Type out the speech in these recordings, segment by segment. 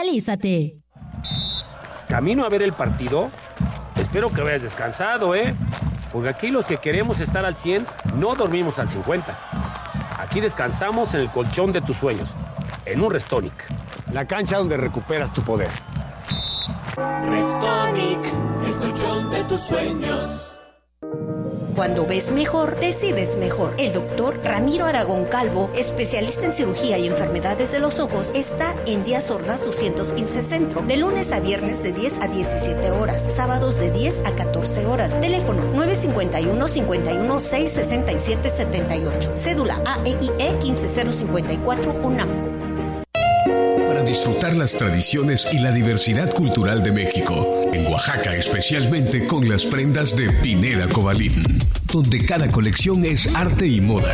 Especialízate. ¿Camino a ver el partido? Espero que vayas descansado, porque aquí los que queremos estar al 100 no dormimos al 50. Aquí descansamos en el colchón de tus sueños, en un Restonic. La cancha donde recuperas tu poder. Restonic, el colchón de tus sueños. Cuando ves mejor, decides mejor. El doctor Ramiro Aragón Calvo, especialista en cirugía y enfermedades de los ojos, está en Díaz Ordaz 215 Centro, de lunes a viernes de 10 a 17 horas, sábados de 10 a 14 horas. Teléfono 951-51-667-78. Cédula AEIE 15054 UNAM. Para disfrutar las tradiciones y la diversidad cultural de México, en Oaxaca especialmente con las prendas de Pineda Cobalín, donde cada colección es arte y moda.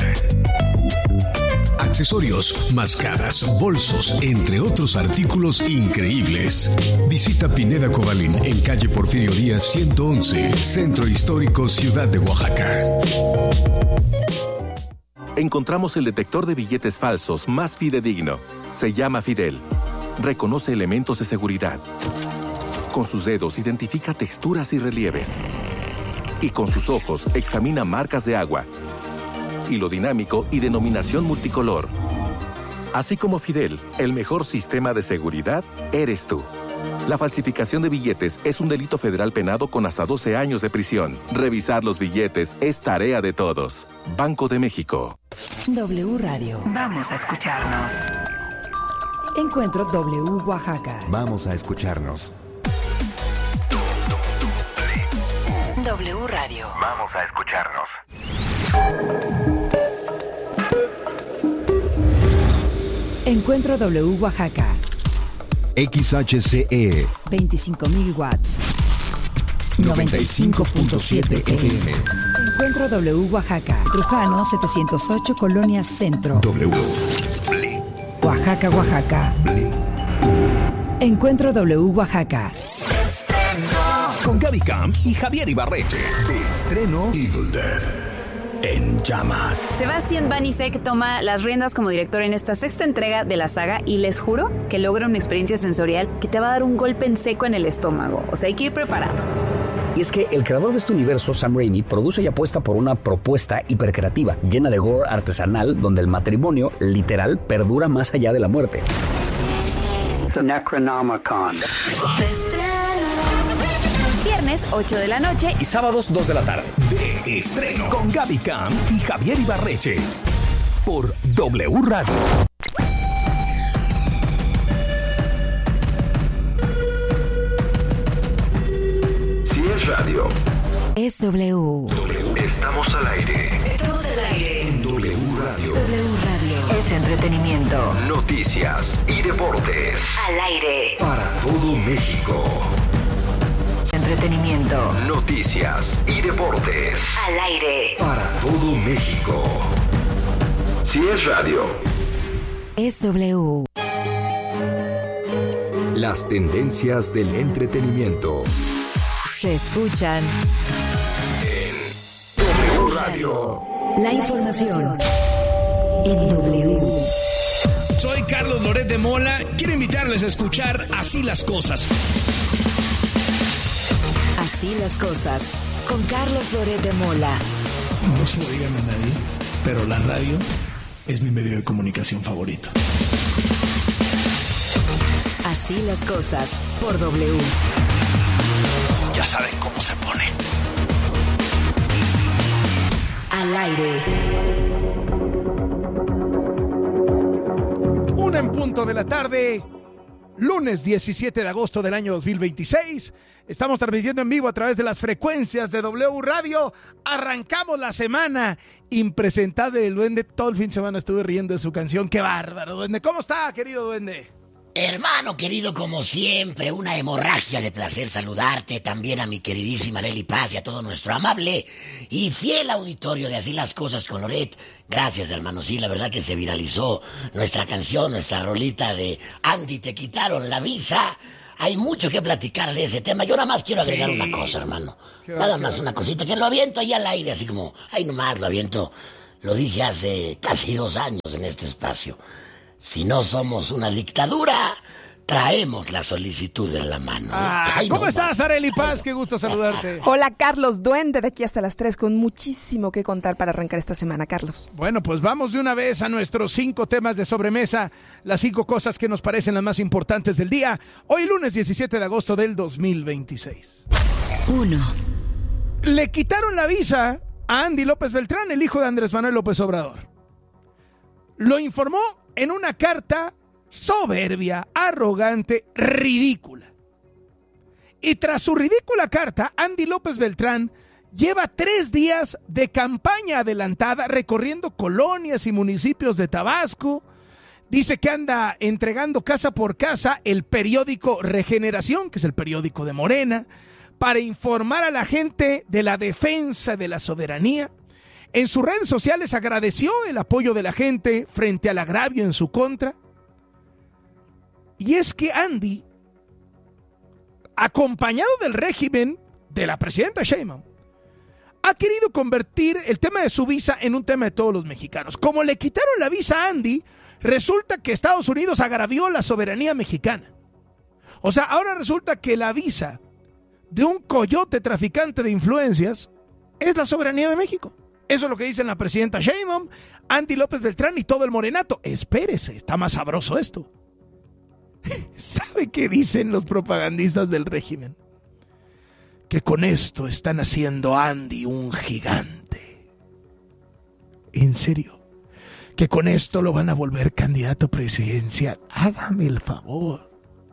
Accesorios, mascaras, bolsos, entre otros artículos increíbles. Visita Pineda Cobalín en calle Porfirio Díaz 111, Centro Histórico, Ciudad de Oaxaca. Encontramos el detector de billetes falsos más fidedigno. Se llama Fidel. Reconoce elementos de seguridad. Con sus dedos identifica texturas y relieves. Y con sus ojos examina marcas de agua. Hilo dinámico y denominación multicolor. Así como Fidel, el mejor sistema de seguridad eres tú. La falsificación de billetes es un delito federal penado con hasta 12 años de prisión. Revisar los billetes es tarea de todos. Banco de México. W Radio. Vamos a escucharnos. Encuentro W Oaxaca. Vamos a escucharnos. W Radio. Vamos a escucharnos. Encuentro W Oaxaca. XHCE 25,000 watts. 95.7 FM. Encuentro W Oaxaca. Trujano 708 Colonia Centro. W. Oaxaca, Oaxaca. Encuentro W Oaxaca. Con Gaby Camp y Javier Ibarreche. De estreno Evil Dead en llamas. Sebastián Banisek toma las riendas como director en esta sexta entrega de la saga y les juro que logra una experiencia sensorial que te va a dar un golpe en seco en el estómago. O sea, hay que ir preparado. Y es que el creador de este universo, Sam Raimi, produce y apuesta por una propuesta hipercreativa, llena de gore artesanal, donde el matrimonio, literal, perdura más allá de la muerte. The Necronomicon. Viernes, 8 de la noche y sábados, 2 de la tarde. De estreno con Gaby Camp y Javier Ibarreche. Por W Radio. Si es radio, es W. Estamos al aire. Estamos al aire. En W Radio. W Radio. Es entretenimiento. Noticias y deportes. Al aire. Para todo México. Entretenimiento. Noticias y deportes. Al aire. Para todo México. Si es radio, es W. Las tendencias del entretenimiento. Se escuchan en W Radio. La información en W. Soy Carlos Loret de Mola. Quiero invitarles a escuchar Así las Cosas. Así las cosas, con Carlos Loret de Mola. No se lo digan a nadie, pero la radio es mi medio de comunicación favorito. Así las cosas, por W. Ya saben cómo se pone. Al aire. 1 en punto de la tarde, lunes 17 de agosto del año 2026. Estamos transmitiendo en vivo a través de las frecuencias de W Radio. Arrancamos la semana impresentable del Duende. Todo el fin de semana estuve riendo de su canción. ¡Qué bárbaro, Duende! ¿Cómo está, querido Duende? Hermano querido, como siempre, una hemorragia de placer saludarte. También a mi queridísima Nelly Paz y a todo nuestro amable y fiel auditorio de Así las Cosas con Loret. Gracias, hermano. Sí, la verdad que se viralizó nuestra canción, nuestra rolita de Andy, te quitaron la visa. Hay mucho que platicar de ese tema. Yo nada más quiero agregar una cosa, hermano. Nada más una cosita, que lo aviento ahí al aire, así como, ahí nomás lo aviento. Lo dije hace casi 2 años en este espacio. Si no somos una dictadura, traemos la solicitud en la mano. ¿Cómo estás, Arely Paz? Qué gusto saludarte. Hola, Carlos Duende, de aquí hasta las 3, con muchísimo que contar para arrancar esta semana, Carlos. Bueno, pues vamos de una vez a nuestros 5 temas de sobremesa, las 5 cosas que nos parecen las más importantes del día. Hoy, lunes 17 de agosto del 2026. 1. Le quitaron la visa a Andy López Beltrán, el hijo de Andrés Manuel López Obrador. Lo informó en una carta soberbia, arrogante, ridícula. Y tras su ridícula carta, Andy López Beltrán lleva 3 días de campaña adelantada recorriendo colonias y municipios de Tabasco. Dice que anda entregando casa por casa el periódico Regeneración, que es el periódico de Morena, para informar a la gente de la defensa de la soberanía. En sus redes sociales agradeció el apoyo de la gente frente al agravio en su contra. Y es que Andy, acompañado del régimen de la presidenta Sheinbaum, ha querido convertir el tema de su visa en un tema de todos los mexicanos. Como le quitaron la visa a Andy, resulta que Estados Unidos agravió la soberanía mexicana. O sea, ahora resulta que la visa de un coyote traficante de influencias es la soberanía de México. Eso es lo que dicen la presidenta Sheinbaum, Andy López Beltrán y todo el morenato. Espérese, está más sabroso esto. ¿Sabe qué dicen los propagandistas del régimen? Que con esto están haciendo a Andy un gigante. ¿En serio? Que con esto lo van a volver candidato presidencial. Hágame el favor.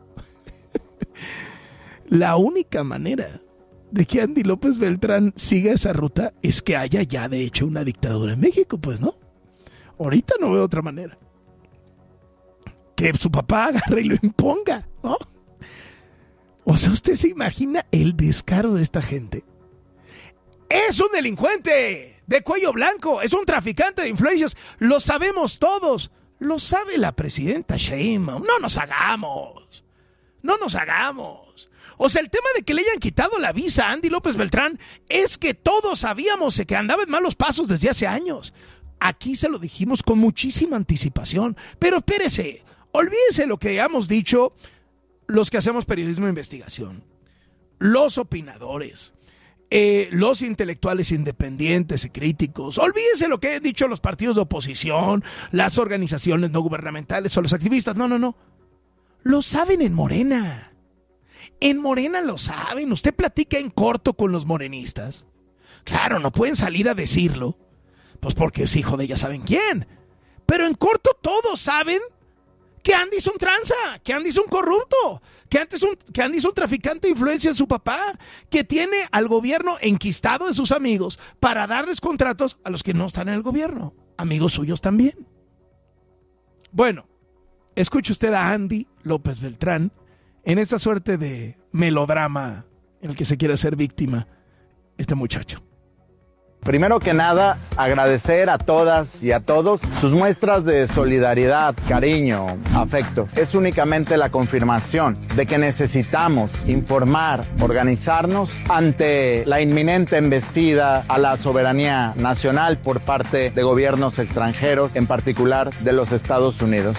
La única manera de que Andy López Beltrán siga esa ruta es que haya ya de hecho una dictadura en México, pues no. Ahorita no veo otra manera. Que su papá agarre y lo imponga, ¿no? O sea, ¿usted se imagina el descaro de esta gente? ¡Es un delincuente de cuello blanco! ¡Es un traficante de influencias! ¡Lo sabemos todos! ¡Lo sabe la presidenta Sheinbaum! ¡No nos hagamos! ¡No nos hagamos! O sea, el tema de que le hayan quitado la visa a Andy López Beltrán es que todos sabíamos que andaba en malos pasos desde hace años. Aquí se lo dijimos con muchísima anticipación. Pero espérese, olvídese lo que hemos dicho los que hacemos periodismo de investigación, los opinadores, los intelectuales independientes y críticos. Olvídese lo que han dicho los partidos de oposición, las organizaciones no gubernamentales o los activistas. No. Lo saben en Morena. En Morena lo saben. Usted platica en corto con los morenistas. Claro, no pueden salir a decirlo, pues porque es hijo de ya saben quién. Pero en corto todos saben que Andy es un tranza, que Andy es un corrupto, que Andy es un traficante de influencia de su papá, que tiene al gobierno enquistado de sus amigos para darles contratos a los que no están en el gobierno, amigos suyos también. Bueno, escuche usted a Andy López Beltrán en esta suerte de melodrama en el que se quiere hacer víctima este muchacho. Primero que nada, agradecer a todas y a todos sus muestras de solidaridad, cariño, afecto. Es únicamente la confirmación de que necesitamos informar, organizarnos ante la inminente embestida a la soberanía nacional por parte de gobiernos extranjeros, en particular de los Estados Unidos.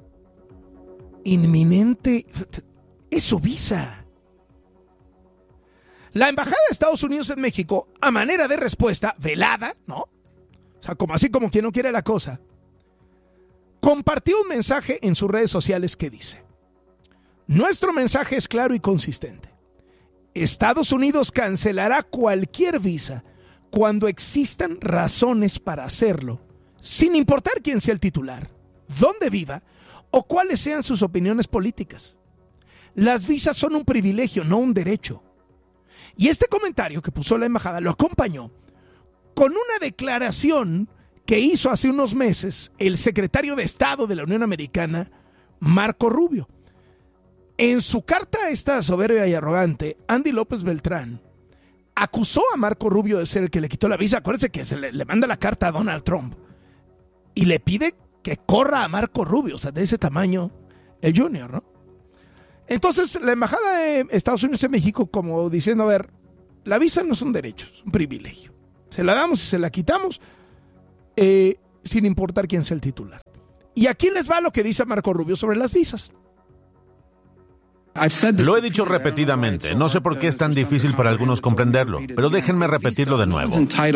Inminente es su visa. La Embajada de Estados Unidos en México, a manera de respuesta velada, ¿no? O sea, así como quien no quiere la cosa, compartió un mensaje en sus redes sociales que dice: nuestro mensaje es claro y consistente. Estados Unidos cancelará cualquier visa cuando existan razones para hacerlo, sin importar quién sea el titular, dónde viva o cuáles sean sus opiniones políticas. Las visas son un privilegio, no un derecho. Y este comentario que puso la embajada lo acompañó con una declaración que hizo hace unos meses el secretario de Estado de la Unión Americana, Marco Rubio. En su carta esta soberbia y arrogante, Andy López Beltrán acusó a Marco Rubio de ser el que le quitó la visa. Acuérdense que le manda la carta a Donald Trump y le pide que corra a Marco Rubio, o sea, de ese tamaño el Junior, ¿no? Entonces, la Embajada de Estados Unidos en México, como diciendo, a ver, la visa no es un derecho, es un privilegio. Se la damos y se la quitamos, sin importar quién sea el titular. Y aquí les va lo que dice Marco Rubio sobre las visas. Lo he dicho repetidamente, no sé por qué es tan difícil para algunos comprenderlo, pero déjenme repetirlo de nuevo.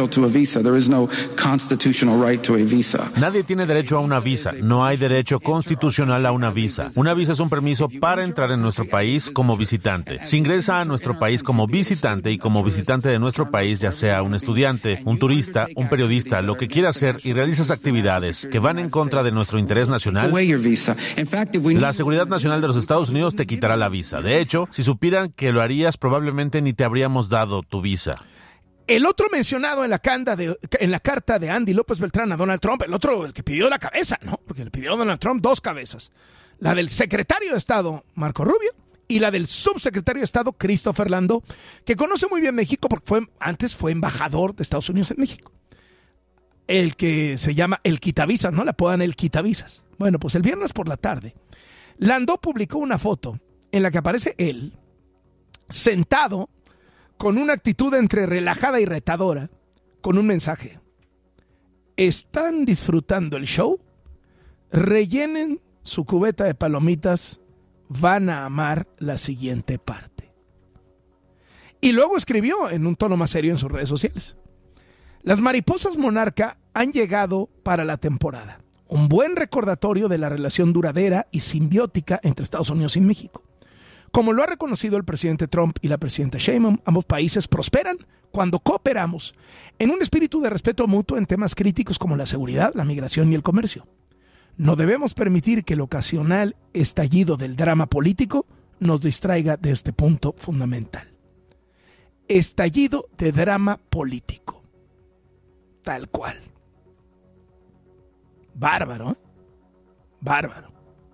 Nadie tiene derecho a una visa, no hay derecho constitucional a una visa. Una visa es un permiso para entrar en nuestro país como visitante. Si ingresa a nuestro país como visitante y como visitante de nuestro país, ya sea un estudiante, un turista, un periodista, lo que quiera hacer y realizas actividades que van en contra de nuestro interés nacional, la seguridad nacional de los Estados Unidos te quitará la visa. De hecho, si supieran que lo harías, probablemente ni te habríamos dado tu visa. El otro mencionado en la carta de Andy López Beltrán a Donald Trump, el que pidió la cabeza, ¿no? Porque le pidió a Donald Trump 2 cabezas. La del secretario de Estado, Marco Rubio, y la del subsecretario de Estado, Christopher Landau, que conoce muy bien México porque antes fue embajador de Estados Unidos en México. El que se llama el quitavisas, ¿no? Le apodan el quitavisas. Bueno, pues el viernes por la tarde, Landau publicó una foto en la que aparece él sentado con una actitud entre relajada y retadora, con un mensaje. ¿Están disfrutando el show? Rellenen su cubeta de palomitas, van a amar la siguiente parte. Y luego escribió en un tono más serio en sus redes sociales. Las mariposas monarca han llegado para la temporada. Un buen recordatorio de la relación duradera y simbiótica entre Estados Unidos y México. Como lo ha reconocido el presidente Trump y la presidenta Sheinbaum, ambos países prosperan cuando cooperamos en un espíritu de respeto mutuo en temas críticos como la seguridad, la migración y el comercio. No debemos permitir que el ocasional estallido del drama político nos distraiga de este punto fundamental. Estallido de drama político. Tal cual. Bárbaro, ¿eh? Bárbaro.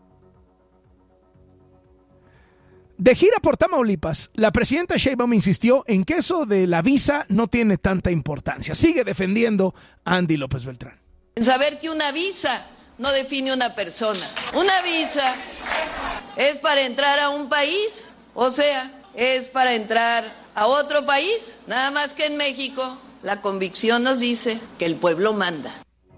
De gira por Tamaulipas, la presidenta Sheinbaum insistió en que eso de la visa no tiene tanta importancia. Sigue defendiendo a Andy López Beltrán. Saber que una visa no define una persona. Una visa es para entrar a un país, o sea, es para entrar a otro país. Nada más que en México, la convicción nos dice que el pueblo manda.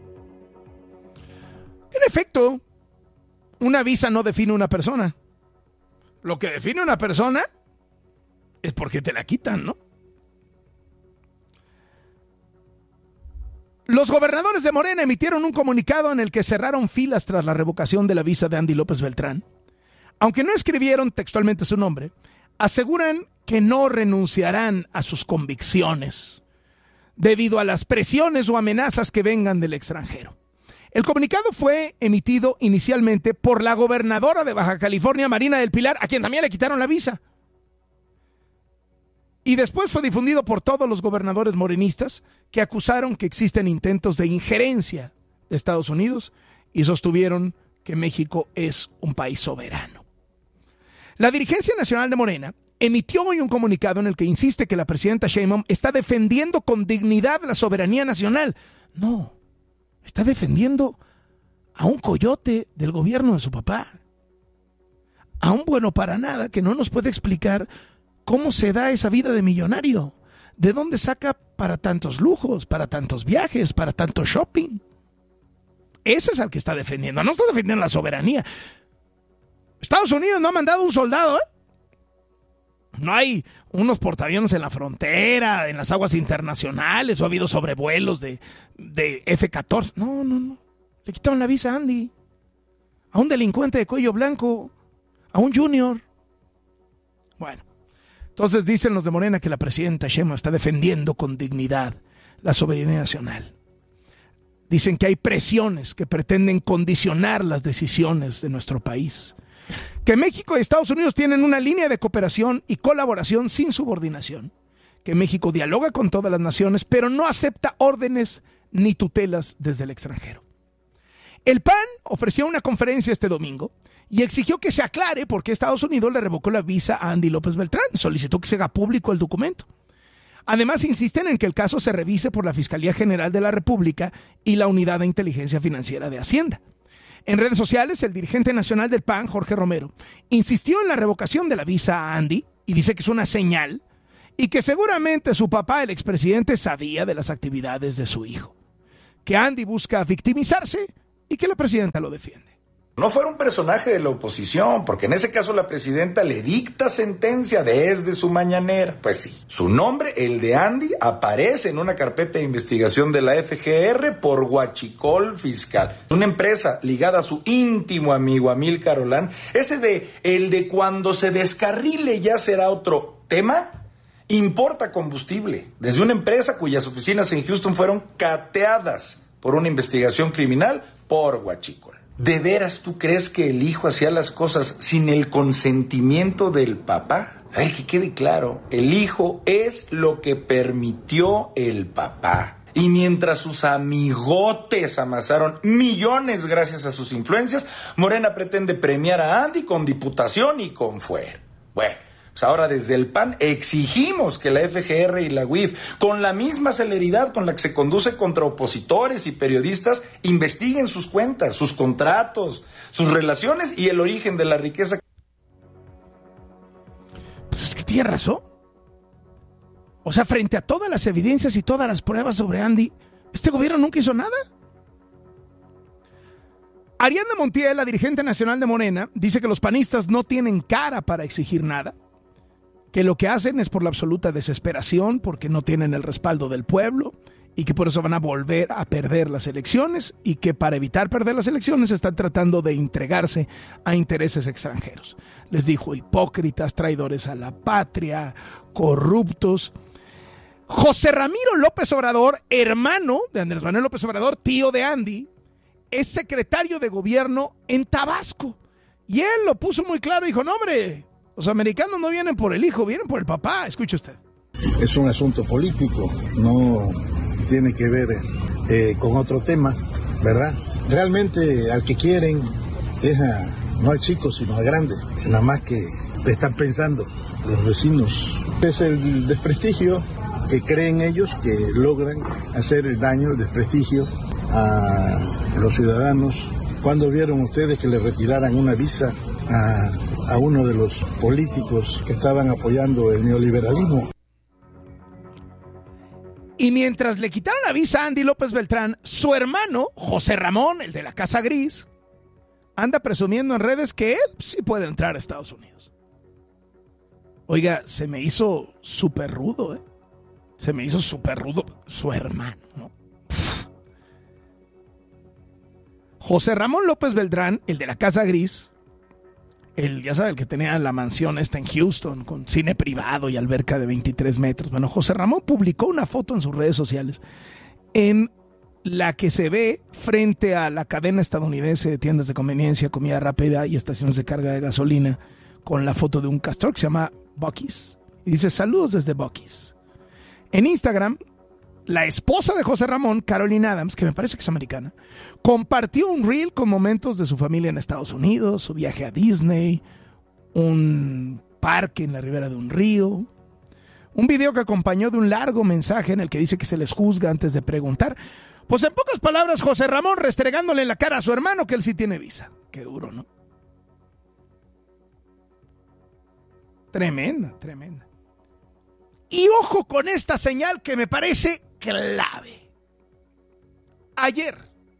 En efecto, una visa no define una persona. Lo que define una persona es porque te la quitan, ¿no? Los gobernadores de Morena emitieron un comunicado en el que cerraron filas tras la revocación de la visa de Andy López Beltrán. Aunque no escribieron textualmente su nombre, aseguran que no renunciarán a sus convicciones debido a las presiones o amenazas que vengan del extranjero. El comunicado fue emitido inicialmente por la gobernadora de Baja California, Marina del Pilar, a quien también le quitaron la visa. Y después fue difundido por todos los gobernadores morenistas que acusaron que existen intentos de injerencia de Estados Unidos y sostuvieron que México es un país soberano. La dirigencia nacional de Morena emitió hoy un comunicado en el que insiste que la presidenta Sheinbaum está defendiendo con dignidad la soberanía nacional. No. Está defendiendo a un coyote del gobierno de su papá. A un bueno para nada que no nos puede explicar cómo se da esa vida de millonario. ¿De dónde saca para tantos lujos, para tantos viajes, para tanto shopping? Ese es al que está defendiendo. No está defendiendo la soberanía. Estados Unidos no ha mandado un soldado, ¿eh? No hay unos portaaviones en la frontera, en las aguas internacionales, o ha habido sobrevuelos de F-14. No. Le quitaron la visa a Andy, a un delincuente de cuello blanco, a un junior. Bueno, entonces dicen los de Morena que la presidenta Sheinbaum está defendiendo con dignidad la soberanía nacional. Dicen que hay presiones que pretenden condicionar las decisiones de nuestro país. Que México y Estados Unidos tienen una línea de cooperación y colaboración sin subordinación. Que México dialoga con todas las naciones, pero no acepta órdenes ni tutelas desde el extranjero. El PAN ofreció una conferencia este domingo y exigió que se aclare por qué Estados Unidos le revocó la visa a Andy López Beltrán. Solicitó que se haga público el documento. Además, insisten en que el caso se revise por la Fiscalía General de la República y la Unidad de Inteligencia Financiera de Hacienda. En redes sociales, el dirigente nacional del PAN, Jorge Romero, insistió en la revocación de la visa a Andy y dice que es una señal y que seguramente su papá, el expresidente, sabía de las actividades de su hijo. Que Andy busca victimizarse y que la presidenta lo defiende. no fuera un personaje de la oposición, porque en ese caso la presidenta le dicta sentencia desde su mañanera. Pues sí, su nombre, el de Andy, aparece en una carpeta de investigación de la FGR por huachicol fiscal. Una empresa ligada a su íntimo amigo Amílcar Olán, el de cuando se descarrile ya será otro tema, importa combustible desde una empresa cuyas oficinas en Houston fueron cateadas por una investigación criminal por huachicol. ¿De veras tú crees que el hijo hacía las cosas sin el consentimiento del papá? A ver, que quede claro, el hijo es lo que permitió el papá. Y mientras sus amigotes amasaron millones gracias a sus influencias, Morena pretende premiar a Andy con diputación y con fuero. Bueno, pues ahora desde el PAN exigimos que la FGR y la UIF, con la misma celeridad con la que se conduce contra opositores y periodistas, investiguen sus cuentas, sus contratos, sus relaciones y el origen de la riqueza. Pues es que tiene razón. O sea, frente a todas las evidencias y todas las pruebas sobre Andy, este gobierno nunca hizo nada. Ariadna Montiel, la dirigente nacional de Morena, dice que los panistas no tienen cara para exigir nada, que lo que hacen es por la absoluta desesperación, porque no tienen el respaldo del pueblo y que por eso van a volver a perder las elecciones y que para evitar perder las elecciones están tratando de entregarse a intereses extranjeros. Les dijo hipócritas, traidores a la patria, corruptos. José Ramiro López Obrador, hermano de Andrés Manuel López Obrador, tío de Andy, es secretario de gobierno en Tabasco. Y él lo puso muy claro, dijo, no hombre, los americanos no vienen por el hijo, vienen por el papá. Escuche usted. Es un asunto político, no tiene que ver con otro tema, ¿verdad? Realmente al que quieren es no al chico, sino al grande. Nada más que están pensando los vecinos. Es el desprestigio que creen ellos que logran hacer el daño, el desprestigio a los ciudadanos. ¿Cuándo vieron ustedes que le retiraran una visa a uno de los políticos que estaban apoyando el neoliberalismo? Y mientras le quitaron la visa a Andy López Beltrán, su hermano, José Ramón, el de la Casa Gris, anda presumiendo en redes que él sí puede entrar a Estados Unidos. Oiga, se me hizo súper rudo, ¿eh? Se me hizo súper rudo su hermano, ¿no? José Ramón López Beltrán, el de la Casa Gris, ya sabe, el que tenía la mansión esta en Houston, con cine privado y alberca de 23 metros. Bueno, José Ramón publicó una foto en sus redes sociales en la que se ve frente a la cadena estadounidense de tiendas de conveniencia, comida rápida y estaciones de carga de gasolina, con la foto de un castor que se llama Buc-ee's. Y dice, saludos desde Buc-ee's. En Instagram, la esposa de José Ramón, Caroline Adams, que me parece que es americana, compartió un reel con momentos de su familia en Estados Unidos, su viaje a Disney, un parque en la ribera de un río, un video que acompañó de un largo mensaje en el que dice que se les juzga antes de preguntar. Pues en pocas palabras, José Ramón restregándole en la cara a su hermano que él sí tiene visa. Qué duro, ¿no? Tremenda, tremenda. Y ojo con esta señal que me parece clave. Ayer,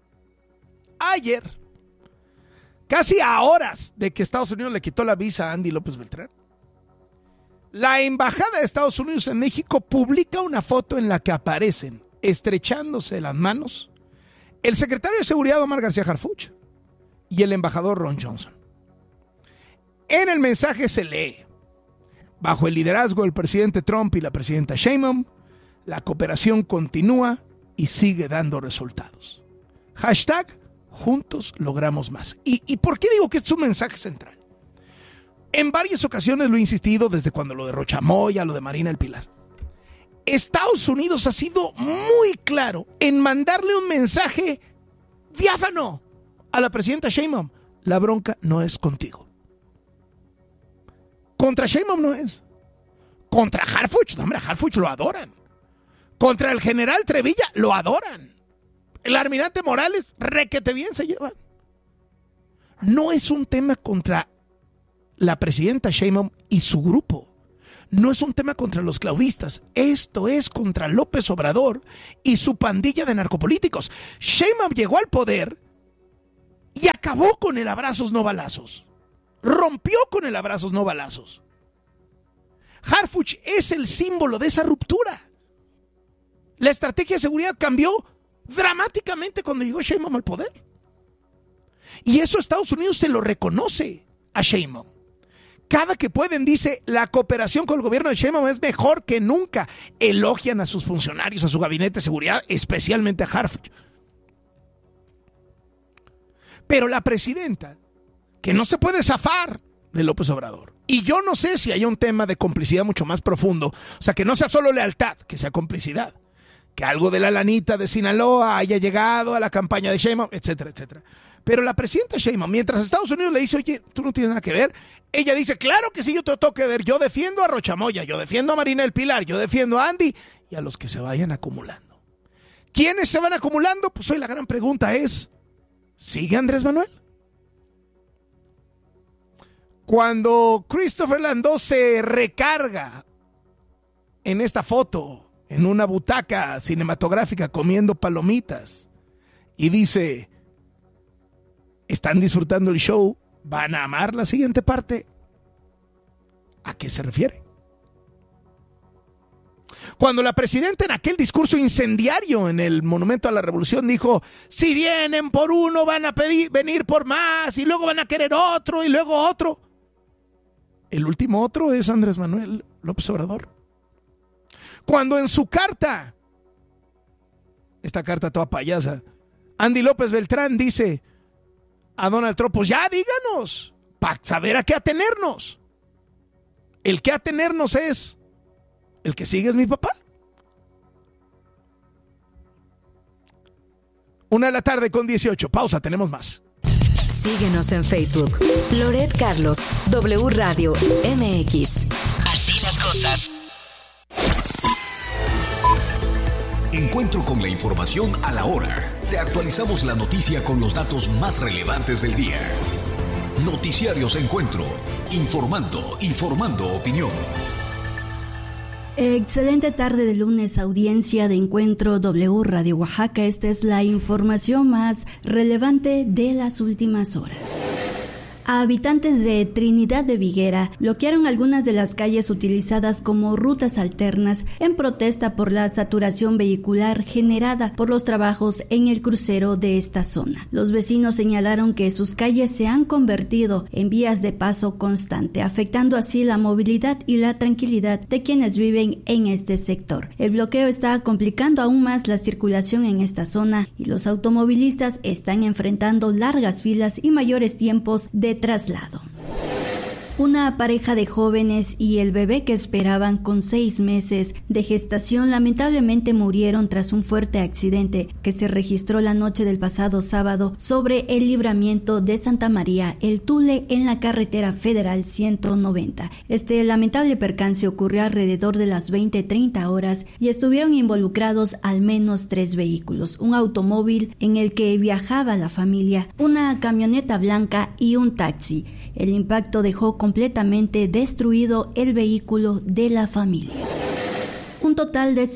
casi a horas de que Estados Unidos le quitó la visa a Andy López Beltrán, la Embajada de Estados Unidos en México publica una foto en la que aparecen, estrechándose las manos, el secretario de Seguridad Omar García Harfuch y el embajador Ron Johnson. En el mensaje se lee: bajo el liderazgo del presidente Trump y la presidenta Sheinbaum, la cooperación continúa y sigue dando resultados. Hashtag juntos logramos más. ¿Y por qué digo que es un mensaje central? En varias ocasiones lo he insistido, desde cuando lo de Rochamoya, lo de Marina El Pilar. Estados Unidos ha sido muy claro en mandarle un mensaje diáfano a la presidenta Sheinbaum. La bronca no es contigo. Contra Sheinbaum no es. Contra Harfuch, no, hombre, a Harfuch lo adoran. Contra el general Trevilla lo adoran. El almirante Morales, requete bien se llevan. No es un tema contra la presidenta Sheinbaum y su grupo. No es un tema contra los claudistas. Esto es contra López Obrador y su pandilla de narcopolíticos. Sheinbaum llegó al poder y acabó con el abrazos no balazos. Rompió con el abrazos no balazos. Harfuch es el símbolo de esa ruptura. La estrategia de seguridad cambió dramáticamente cuando llegó Sheinbaum al poder. Y eso Estados Unidos se lo reconoce a Sheinbaum. Cada que pueden dice, la cooperación con el gobierno de Sheinbaum es mejor que nunca. Elogian a sus funcionarios, a su gabinete de seguridad, especialmente a Harfuch. Pero la presidenta, que no se puede zafar de López Obrador, y yo no sé si hay un tema de complicidad mucho más profundo, o sea, que no sea solo lealtad, que sea complicidad, que algo de la lanita de Sinaloa haya llegado a la campaña de Sheinbaum, etcétera, etcétera. Pero la presidenta Sheinbaum, mientras Estados Unidos le dice, oye, tú no tienes nada que ver, ella dice, claro que sí, yo te tengo que ver, yo defiendo a Rochamoya, yo defiendo a Marina del Pilar, yo defiendo a Andy, y a los que se vayan acumulando. ¿Quiénes se van acumulando? Pues hoy la gran pregunta es, ¿sigue Andrés Manuel? Cuando Christopher Landó se recarga en esta foto, en una butaca cinematográfica comiendo palomitas, y dice, ¿están disfrutando el show? ¿Van a amar la siguiente parte? ¿A qué se refiere? Cuando la presidenta en aquel discurso incendiario en el Monumento a la Revolución dijo, si vienen por uno van a venir por más y luego van a querer otro y luego otro. El último otro es Andrés Manuel López Obrador. Cuando en su carta, esta carta toda payasa, Andy López Beltrán dice a Donald Trump, pues ya díganos, para saber a qué atenernos. El que atenernos es, el que sigue es mi papá. 1:18 p.m, pausa, tenemos más. Síguenos en Facebook, Loret Carlos, W Radio MX. Así las cosas. Encuentro con la información a la hora. Te actualizamos la noticia con los datos más relevantes del día. Noticiarios Encuentro. Informando y formando opinión. Excelente tarde de lunes, audiencia de Encuentro W Radio Oaxaca. Esta es la información más relevante de las últimas horas. Habitantes de Trinidad de Viguera bloquearon algunas de las calles utilizadas como rutas alternas en protesta por la saturación vehicular generada por los trabajos en el crucero de esta zona. Los vecinos señalaron que sus calles se han convertido en vías de paso constante, afectando así la movilidad y la tranquilidad de quienes viven en este sector. El bloqueo está complicando aún más la circulación en esta zona y los automovilistas están enfrentando largas filas y mayores tiempos de traslado. Una pareja de jóvenes y el bebé que esperaban con 6 meses de gestación lamentablemente murieron tras un fuerte accidente que se registró la noche del pasado sábado sobre el libramiento de Santa María El Tule en la carretera federal 190. Este lamentable percance ocurrió alrededor de las 20:30 horas y estuvieron involucrados al menos 3 vehículos, un automóvil en el que viajaba la familia, una camioneta blanca y un taxi. El impacto dejó completamente destruido el vehículo de la familia. Un total de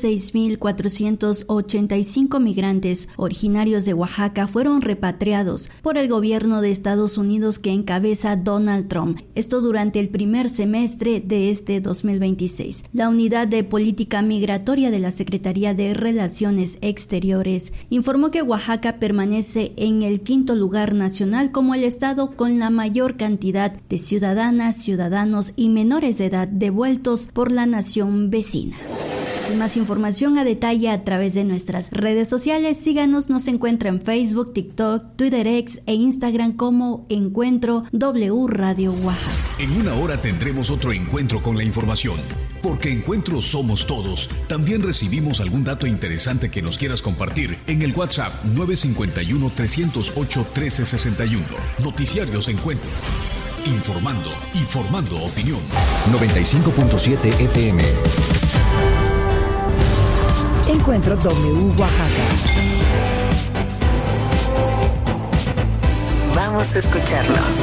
6,485 migrantes originarios de Oaxaca fueron repatriados por el gobierno de Estados Unidos que encabeza Donald Trump. Esto durante el primer semestre de este 2026. La Unidad de Política Migratoria de la Secretaría de Relaciones Exteriores informó que Oaxaca permanece en el 5º lugar nacional como el estado con la mayor cantidad de ciudadanas, ciudadanos y menores de edad devueltos por la nación vecina. Más información a detalle a través de nuestras redes sociales. Síganos, nos encuentra en Facebook, TikTok, Twitter X e Instagram como Encuentro W Radio Oaxaca. En una hora tendremos otro encuentro con la información. Porque Encuentro somos todos. También recibimos algún dato interesante que nos quieras compartir en el WhatsApp 951-308-1361. Noticiarios Encuentro. Informando y formando opinión. 95.7 FM. Encuentro W Oaxaca. Vamos a escucharnos.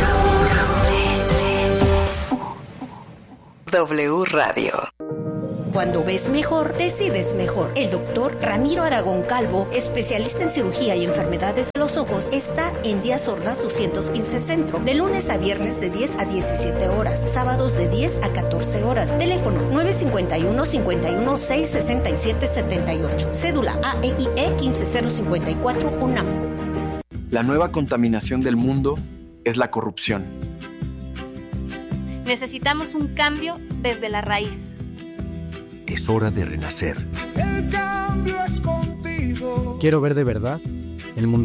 W Radio. Cuando ves mejor, decides mejor. El doctor Ramiro Aragón Calvo, especialista en cirugía y enfermedades de los ojos, está en Díaz Ordaz 215 Centro, de lunes a viernes de 10 a 17 horas, sábados de 10 a 14 horas. Teléfono 951-51-667-78. Cédula AEIE 15054 UNAM. La nueva contaminación del mundo es la corrupción. Necesitamos un cambio desde la raíz. Es hora de renacer. El cambio es contigo. Quiero ver de verdad el mundo